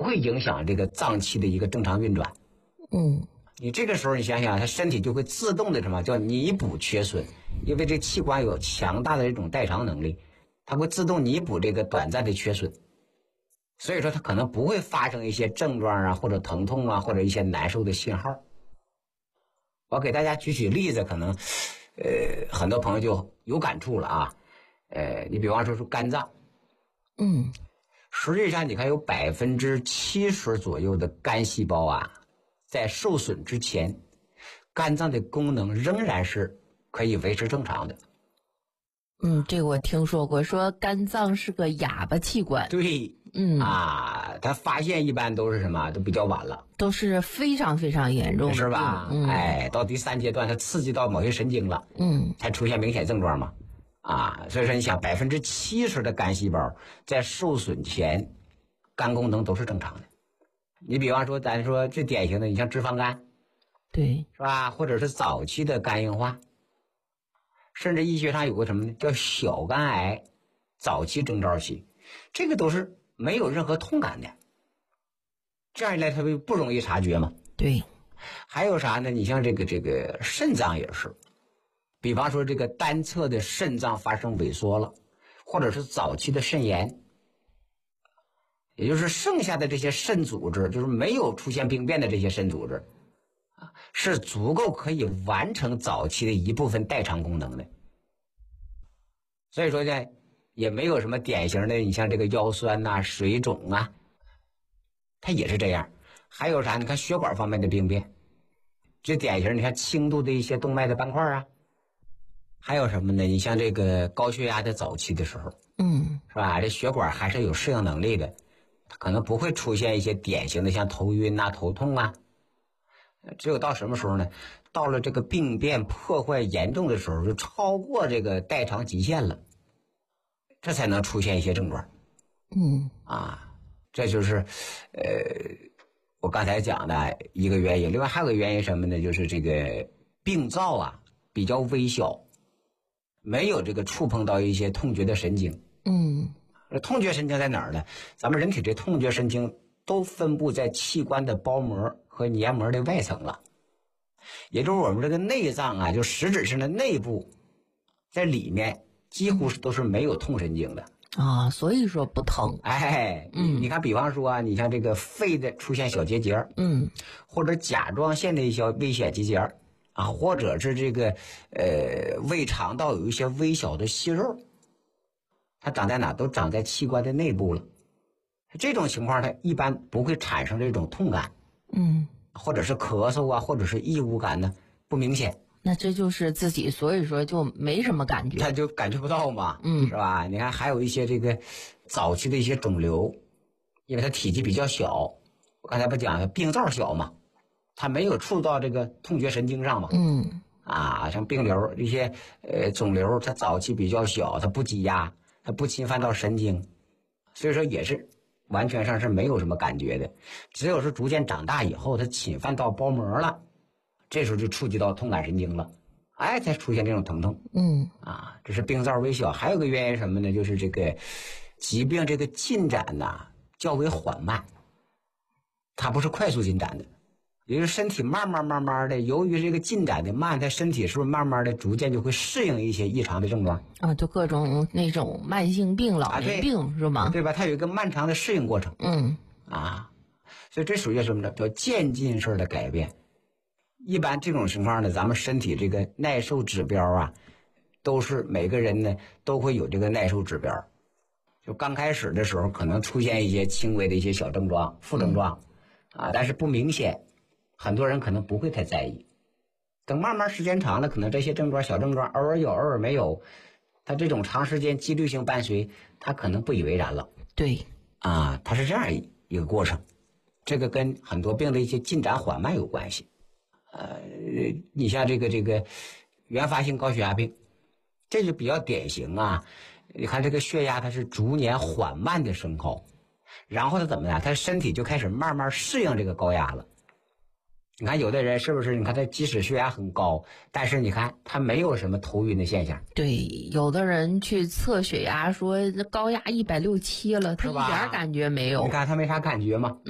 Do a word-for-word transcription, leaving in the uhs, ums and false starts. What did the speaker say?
会影响这个脏器的一个正常运转。 嗯， 你这个时候你想想，他身体就会自动的什么叫弥补缺损，因为这器官有强大的这种代偿能力，它会自动弥补这个短暂的缺损。所以说它可能不会发生一些症状啊，或者疼痛啊，或者一些难受的信号。我给大家举举例子，可能呃很多朋友就有感触了啊。呃，你比方说是肝脏， 嗯， 实际上你看有百分之七十左右的肝细胞啊，在受损之前，肝脏的功能仍然是可以维持正常的。 嗯，这个我听说过，说肝脏是个哑巴器官。 对， 嗯啊，它发现一般都是什么，都比较晚了， 都是非常非常严重的， 是吧？ 嗯、 哎，到第三阶段，它刺激到某些神经了， 嗯， 才出现明显症状嘛。啊，所以说你想，百分之七十的肝细胞在受损前，肝功能都是正常的。你比方说，咱说最典型的，你像脂肪肝， 对， 是吧？或者是早期的肝硬化。甚至医学上有个什么呢，叫小肝癌早期征兆期，这个都是没有任何痛感的，这样一来它就不容易察觉嘛。 对， 还有啥呢？你像这个这个肾脏也是，比方说这个单侧的肾脏发生萎缩了，或者是早期的肾炎，也就是剩下的这些肾组织，就是没有出现病变的这些肾组织是足够可以完成早期的一部分代偿功能的。所以说呢，也没有什么典型的，你像这个腰酸呐、啊、水肿啊，它也是这样。还有啥？你看血管方面的病变，最典型你看轻度的一些动脉的斑块啊。还有什么呢？你像这个高血压的早期的时候， 嗯， 是吧？这血管还是有适应能力的，它可能不会出现一些典型的像头晕啊、头痛啊。只有到什么时候呢？到了这个病变破坏严重的时候，就超过这个代偿极限了，这才能出现一些症状。 嗯， 啊，这就是呃我刚才讲的一个原因。另外还有个原因什么呢？就是这个病灶啊比较微小，没有这个触碰到一些痛觉的神经。 嗯， 痛觉神经在哪儿呢？咱们人体这痛觉神经都分布在器官的包膜和黏膜的外层了，也就是我们这个内脏啊，就实质性的内部，在里面几乎是都是没有痛神经的啊，所以说不疼。 哎， 嗯， 你看，比方说啊，你像这个肺的出现小结节， 嗯， 或者甲状腺的一些微小结节啊，或者是这个呃胃肠道有一些微小的息肉，它长在哪？都长在器官的内部了。这种情况它一般不会产生这种痛感， 嗯， 或者是咳嗽啊，或者是异物感呢，不明显。 那这就是自己，所以说就没什么感觉， 他就感觉不到嘛， 嗯， 是吧？你看还有一些这个早期的一些肿瘤，因为它体积比较小，我刚才不讲病灶小嘛，它没有触到这个痛觉神经上嘛， 嗯， 啊，像病瘤这些呃肿瘤，它早期比较小，它不积压，它不侵犯到神经，所以说也是完全上是没有什么感觉的。只有是逐渐长大以后，它侵犯到包膜了，这时候就触及到痛感神经了，哎，才出现这种疼痛。 嗯， 啊，这是病灶微小。还有个原因什么呢？就是这个疾病这个进展呐较为缓慢，它不是快速进展的，也就是身体慢慢慢慢的，由于这个进展的慢，它身体是不是慢慢的逐渐就会适应一些异常的症状啊？就各种那种慢性病、老年病、 啊、 是吗？ 对吧？它有一个漫长的适应过程。 嗯， 啊，所以这属于什么呢？叫渐进式的改变。一般这种情况呢，咱们身体这个耐受指标啊，都是每个人呢都会有这个耐受指标。就刚开始的时候，可能出现一些轻微的一些小症状、副症状，嗯、啊，但是不明显，很多人可能不会太在意。等慢慢时间长了，可能这些症状、小症状偶尔有，偶尔没有，他这种长时间几率性伴随，他可能不以为然了。 对， 啊，它是这样一个过程，这个跟很多病的一些进展缓慢有关系。呃，你像这个这个原发性高血压病，这就比较典型啊。你看这个血压它是逐年缓慢的升高，然后它怎么样？它身体就开始慢慢适应这个高压了。你看有的人是不是？你看他即使血压很高，但是你看他没有什么头晕的现象。 对，有的人去测血压说高压一百六七了，他一点感觉没有。 你看他没啥感觉吗？